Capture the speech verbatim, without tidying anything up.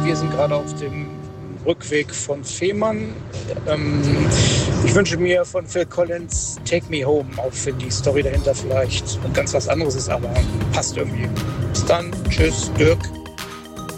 Wir sind gerade auf dem Rückweg von Fehmarn. Ähm, ich wünsche mir von Phil Collins Take Me Home, auch wenn die Story dahinter vielleicht ganz was anderes ist, aber passt irgendwie. Bis dann. Tschüss, Dirk.